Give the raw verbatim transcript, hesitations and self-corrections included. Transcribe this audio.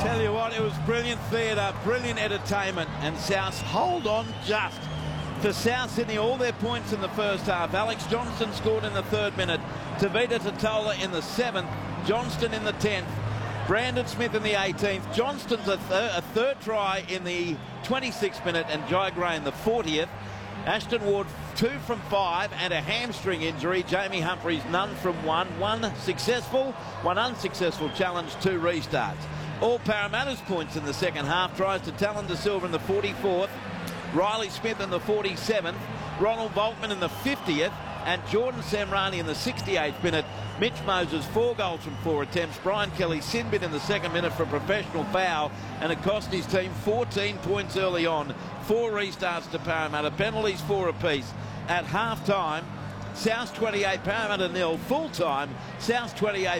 Tell you what, it was brilliant theatre, brilliant entertainment, and South hold on just. For South Sydney, all their points in the first half. Alex Johnston scored in the third minute. Tavita Totola in the seventh. Johnston in the tenth. Brandon Smith in the eighteenth. Johnston's a, th a third try in the twenty-sixth minute, and Jai Gray in the fortieth. Ashton Ward two from five and a hamstring injury. Jamie Humphries none from one. One successful, one unsuccessful challenge, two restarts. All Parramatta's points in the second half. Tries to Talon De Silva in the forty-fourth. Riley Smith in the forty-seventh. Ronald Volkman in the fiftieth. And Jordan Samrani in the sixty-eighth minute. Mitch Moses, four goals from four attempts. Brian Kelly, sin bin in the second minute for a professional foul. And it cost his team fourteen points early on. Four restarts to Parramatta. Penalties, four apiece. At half-time, South twenty-eight, Parramatta nil. Full-time, South twenty-eight.